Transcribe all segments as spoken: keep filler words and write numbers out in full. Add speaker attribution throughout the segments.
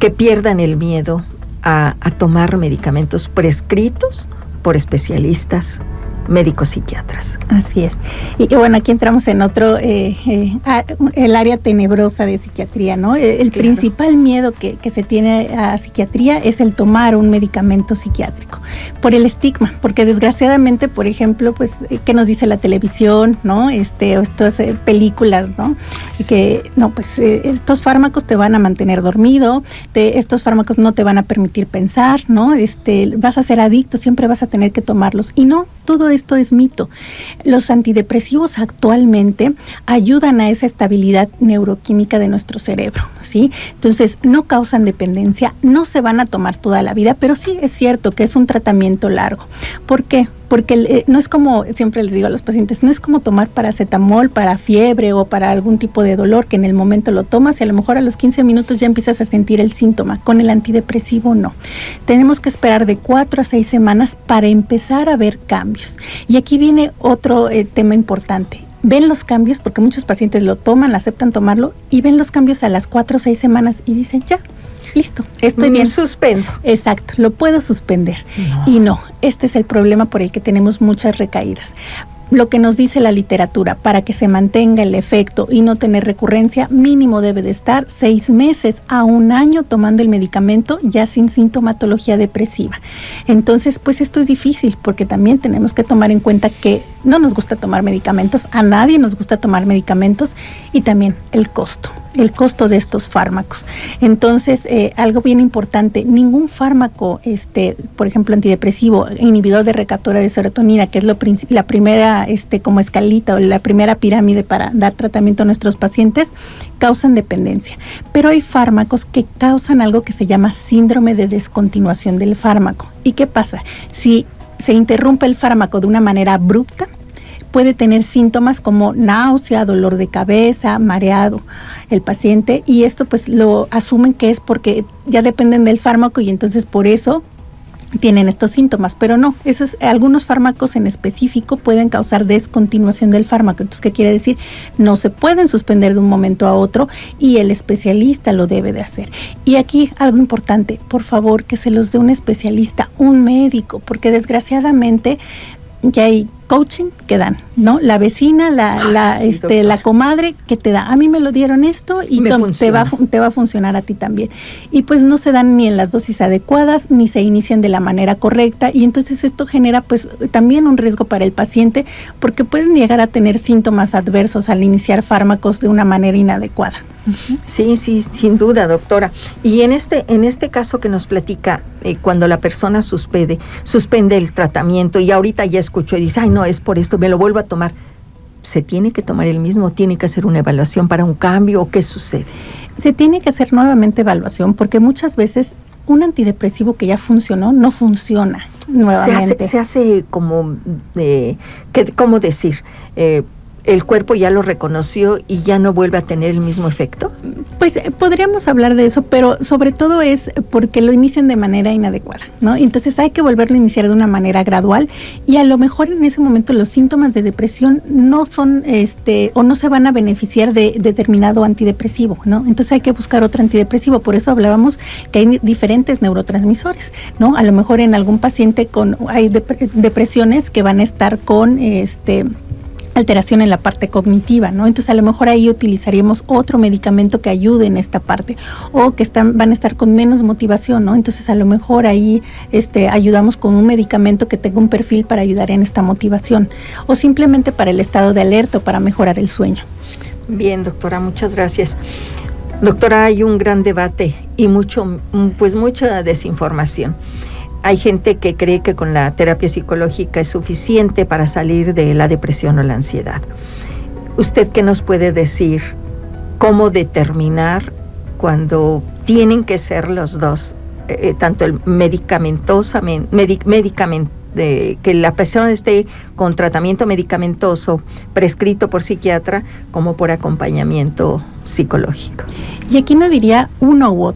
Speaker 1: que pierdan el miedo a, a tomar medicamentos prescritos por especialistas médicos psiquiatras.
Speaker 2: Así es. Y, y bueno, aquí entramos en otro, eh, eh, a, el área tenebrosa de psiquiatría, ¿no? El, el claro. principal miedo que, que se tiene a psiquiatría es el tomar un medicamento psiquiátrico, por el estigma, porque desgraciadamente, por ejemplo, pues, ¿qué nos dice la televisión, no? Este, o estas eh, películas, ¿no? Sí. Que, no, pues, eh, estos fármacos te van a mantener dormido, te, estos fármacos no te van a permitir pensar, ¿no? Este, vas a ser adicto, siempre vas a tener que tomarlos, y no, todo esto es mito. Los antidepresivos actualmente ayudan a esa estabilidad neuroquímica de nuestro cerebro, ¿sí? Entonces, no causan dependencia, no se van a tomar toda la vida, pero sí es cierto que es un tratamiento largo. ¿Por qué? Porque eh, no es como, siempre les digo a los pacientes, no es como tomar paracetamol para fiebre o para algún tipo de dolor que en el momento lo tomas y a lo mejor a los quince minutos ya empiezas a sentir el síntoma. Con el antidepresivo no. Tenemos que esperar de cuatro a seis semanas para empezar a ver cambios. Y aquí viene otro eh, tema importante. Ven los cambios, porque muchos pacientes lo toman, aceptan tomarlo y ven los cambios a las cuatro o seis semanas y dicen, ya, listo, estoy mm, bien.
Speaker 1: Suspendo.
Speaker 2: Exacto, lo puedo suspender. No. Y no, este es el problema por el que tenemos muchas recaídas. Lo que nos dice la literatura, para que se mantenga el efecto y no tener recurrencia, mínimo debe de estar seis meses a un año tomando el medicamento ya sin sintomatología depresiva. Entonces, pues esto es difícil porque también tenemos que tomar en cuenta que no nos gusta tomar medicamentos, a nadie nos gusta tomar medicamentos, y también el costo. el costo de estos fármacos. Entonces, eh, algo bien importante, ningún fármaco, este, por ejemplo, antidepresivo, inhibidor de recaptura de serotonina, que es lo la primera, este, como escalita o la primera pirámide para dar tratamiento a nuestros pacientes, causan dependencia. Pero hay fármacos que causan algo que se llama síndrome de descontinuación del fármaco. ¿Y qué pasa? Si se interrumpe el fármaco de una manera abrupta, puede tener síntomas como náusea, dolor de cabeza, mareado el paciente, y esto pues lo asumen que es porque ya dependen del fármaco y entonces por eso tienen estos síntomas, pero no, esos, algunos fármacos en específico pueden causar descontinuación del fármaco. Entonces, ¿qué quiere decir? No se pueden suspender de un momento a otro y el especialista lo debe de hacer. Y aquí algo importante, por favor, que se los dé un especialista, un médico, porque desgraciadamente ya hay coaching que dan, ¿no? La vecina, la, la, sí, este, doctora. la comadre que te da, a mí me lo dieron esto y to- te, va, te va a funcionar a ti también. Y pues no se dan ni en las dosis adecuadas, ni se inician de la manera correcta, y entonces esto genera pues también un riesgo para el paciente, porque pueden llegar a tener síntomas adversos al iniciar fármacos de una manera inadecuada.
Speaker 1: Uh-huh. Sí, sí, sin duda, doctora. Y en este, en este caso que nos platica, eh, cuando la persona suspende, suspende el tratamiento y ahorita ya escuchó y dice, ay no, es por esto, me lo vuelvo a tomar. ¿Se tiene que tomar el mismo? ¿Tiene que hacer una evaluación para un cambio? ¿O qué sucede?
Speaker 2: Se tiene que hacer nuevamente evaluación, porque muchas veces un antidepresivo que ya funcionó, no funciona nuevamente.
Speaker 1: Se hace, se hace como, eh, ¿qué, ¿cómo decir? Eh, ¿El cuerpo ya lo reconoció y ya no vuelve a tener el mismo efecto?
Speaker 2: Pues eh, podríamos hablar de eso, pero sobre todo es porque lo inician de manera inadecuada, ¿no? Entonces hay que volverlo a iniciar de una manera gradual, y a lo mejor en ese momento los síntomas de depresión no son, este, o no se van a beneficiar de, de determinado antidepresivo, ¿no? Entonces hay que buscar otro antidepresivo. Por eso hablábamos que hay diferentes neurotransmisores, ¿no? A lo mejor en algún paciente con hay dep- depresiones que van a estar con, este, alteración en la parte cognitiva, ¿no? Entonces a lo mejor ahí utilizaríamos otro medicamento que ayude en esta parte, o que están, van a estar con menos motivación, ¿no? Entonces a lo mejor ahí este, ayudamos con un medicamento que tenga un perfil para ayudar en esta motivación, o simplemente para el estado de alerta o para mejorar el sueño.
Speaker 1: Bien, doctora, muchas gracias. Doctora, hay un gran debate y mucho, pues mucha desinformación. Hay gente que cree que con la terapia psicológica es suficiente para salir de la depresión o la ansiedad. ¿Usted qué nos puede decir? ¿Cómo determinar cuando tienen que ser los dos, eh, tanto el medicamentosamente, medic, medicament, de, que la persona esté con tratamiento medicamentoso prescrito por psiquiatra, como por acompañamiento psicológico?
Speaker 2: Y aquí no diría uno u otro,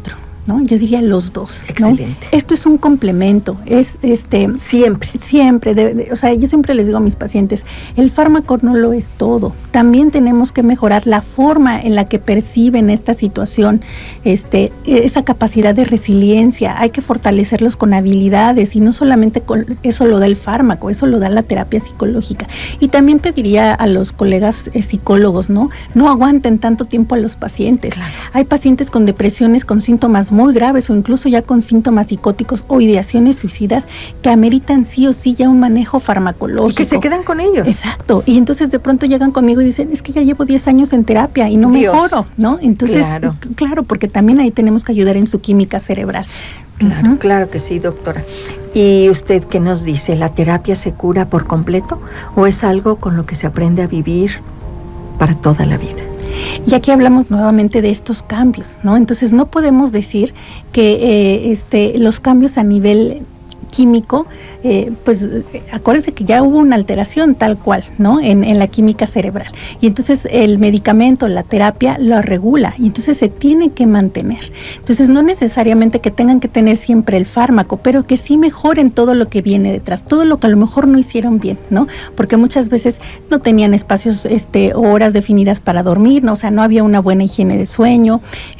Speaker 2: ¿no? Yo diría los dos.
Speaker 1: Excelente.
Speaker 2: ¿no? Esto es un complemento, es este
Speaker 1: siempre,
Speaker 2: siempre, de, de, o sea, yo siempre les digo a mis pacientes, el fármaco no lo es todo. También tenemos que mejorar la forma en la que perciben esta situación, este, esa capacidad de resiliencia. Hay que fortalecerlos con habilidades y no solamente con eso lo da el fármaco, eso lo da la terapia psicológica. Y también pediría a los colegas eh, psicólogos, ¿no? No aguanten tanto tiempo a los pacientes.
Speaker 1: Claro.
Speaker 2: Hay pacientes con depresiones, con síntomas muy graves o incluso ya con síntomas psicóticos o ideaciones suicidas que ameritan sí o sí ya un manejo farmacológico.
Speaker 1: Y que se quedan con ellos.
Speaker 2: Exacto. Y entonces de pronto llegan conmigo y dicen, es que ya llevo diez años en terapia y no
Speaker 1: Dios.
Speaker 2: mejoro, ¿no? Entonces,
Speaker 1: claro.
Speaker 2: claro, porque también ahí tenemos que ayudar en su química cerebral.
Speaker 1: Claro,
Speaker 2: uh-huh.
Speaker 1: claro que sí, doctora. ¿Y usted qué nos dice? ¿La terapia se cura por completo o es algo con lo que se aprende a vivir para toda la vida?
Speaker 2: Y aquí hablamos nuevamente de estos cambios, ¿no? Entonces no podemos decir que eh, este, los cambios a nivel químico, eh, pues acuérdense que ya hubo una alteración tal cual, ¿no? En, en la química cerebral. Y entonces el medicamento, la terapia, lo regula y entonces se tiene que mantener. Entonces no necesariamente que tengan que tener siempre el fármaco, pero que sí mejoren todo lo que viene detrás, todo lo que a lo mejor no hicieron bien, ¿no? Porque muchas veces no tenían espacios, este, horas definidas para dormir, ¿no? O sea, no había una buena higiene de sueño,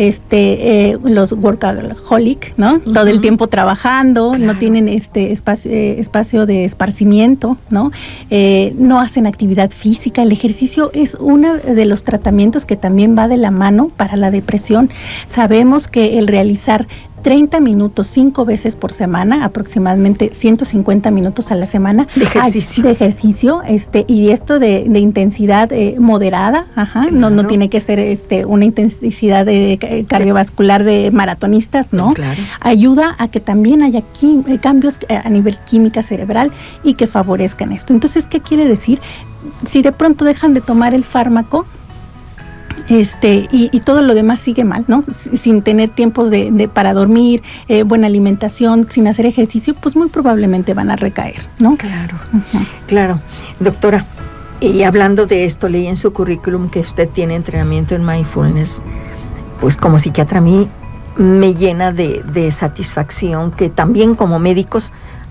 Speaker 2: este, eh, los workaholic, ¿no? Uh-huh. Todo el tiempo trabajando, claro. no tienen este espacio, eh, espacio de esparcimiento, ¿no? Eh, no hacen actividad física. El ejercicio es uno de los tratamientos que también va de la mano para la depresión. Sabemos que el realizar treinta minutos, cinco veces por semana, aproximadamente ciento cincuenta minutos a la semana.
Speaker 1: De ejercicio.
Speaker 2: De ejercicio, este, y esto de, de intensidad eh, moderada, ajá, claro. no, no tiene que ser este, una intensidad de, cardiovascular de maratonistas, ¿no?
Speaker 1: Claro.
Speaker 2: Ayuda a que también haya quim- cambios a nivel química cerebral y que favorezcan esto. Entonces, ¿qué quiere decir? Si de pronto dejan de tomar el fármaco, Este, y, y todo lo demás sigue mal, ¿no? Sin tener tiempos de, de para dormir, eh, buena alimentación, sin hacer ejercicio, pues muy probablemente van a recaer, ¿no?
Speaker 1: Claro, uh-huh. claro. Doctora, y hablando de esto, leí en su currículum que usted tiene entrenamiento en mindfulness. Pues como psiquiatra a mí me llena de, de satisfacción que también como médicos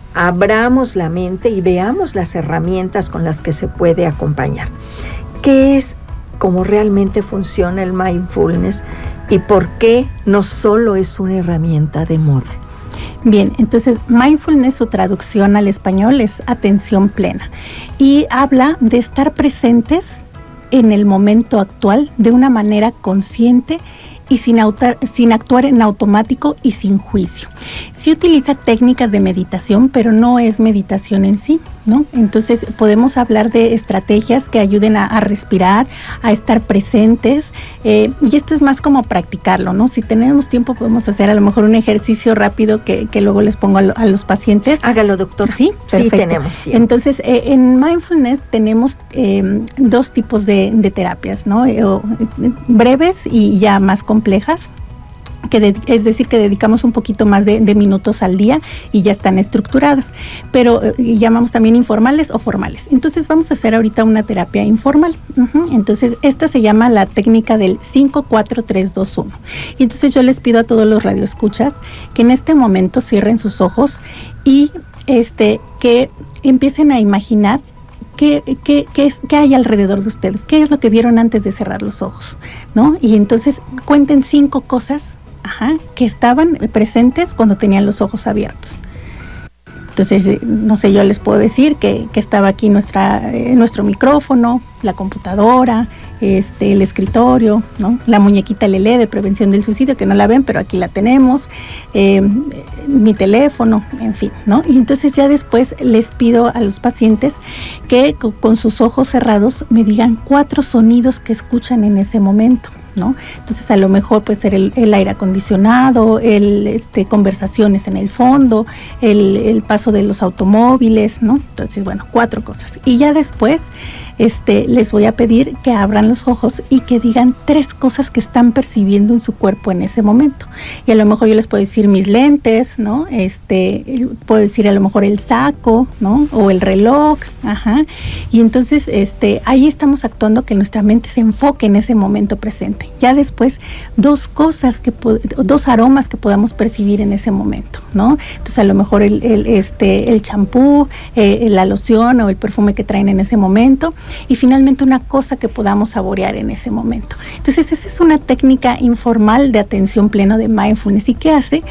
Speaker 1: abramos la mente y veamos las herramientas con las que se puede acompañar. ¿Qué es cómo realmente funciona el mindfulness y por qué no solo es una herramienta de moda?
Speaker 2: Bien, entonces mindfulness, su traducción al español es atención plena y habla de estar presentes en el momento actual de una manera consciente y sin, autar, sin actuar en automático y sin juicio. Sí utiliza técnicas de meditación, pero no es meditación en sí, ¿no? Entonces podemos hablar de estrategias que ayuden a, a respirar, a estar presentes, eh, y esto es más como practicarlo, ¿no? Si tenemos tiempo podemos hacer a lo mejor un ejercicio rápido que, que luego les pongo a, lo, a los pacientes.
Speaker 1: Hágalo, doctor.
Speaker 2: Sí,
Speaker 1: sí tenemos tiempo.
Speaker 2: Entonces, eh, en mindfulness tenemos eh, dos tipos de, de terapias, ¿no? Eh, o, eh, breves y ya más complejas. Que de, es decir, que dedicamos un poquito más de, de minutos al día y ya están estructuradas, pero eh, llamamos también informales o formales. Entonces vamos a hacer ahorita una terapia informal. Uh-huh. Entonces esta se llama la técnica del cinco, cuatro, tres, dos, uno. Y entonces yo les pido a todos los radioescuchas que en este momento cierren sus ojos y este que empiecen a imaginar ¿Qué, qué, qué, es, ¿Qué hay alrededor de ustedes? ¿Qué es lo que vieron antes de cerrar los ojos? ¿No? Y entonces cuenten cinco cosas ajá, que estaban presentes cuando tenían los ojos abiertos. Entonces, no sé, yo les puedo decir que, que estaba aquí nuestra, eh, nuestro micrófono, la computadora, este, el escritorio, ¿no? La muñequita L L de prevención del suicidio, que no la ven, pero aquí la tenemos, eh, mi teléfono, en fin, ¿no? Y entonces ya después les pido a los pacientes que con, con sus ojos cerrados me digan cuatro sonidos que escuchan en ese momento, ¿no? Entonces a lo mejor puede ser el, el aire acondicionado, el este, conversaciones en el fondo, el, el paso de los automóviles, ¿no? Entonces, bueno, cuatro cosas. Y ya después este, les voy a pedir que abran los ojos y que digan tres cosas que están percibiendo en su cuerpo en ese momento. Y a lo mejor yo les puedo decir mis lentes, ¿no? Este, puedo decir a lo mejor el saco, ¿no? O el reloj, ajá. Y entonces, este, ahí estamos actuando que nuestra mente se enfoque en ese momento presente. Ya después, dos cosas que, dos aromas que podamos percibir en ese momento, ¿no? Entonces, a lo mejor el, el, este, el champú, eh, la loción o el perfume que traen en ese momento. Y finalmente, una cosa que podamos saborear en ese momento. Entonces, esa es una técnica informal de atención plena de mindfulness. ¿Y qué hace?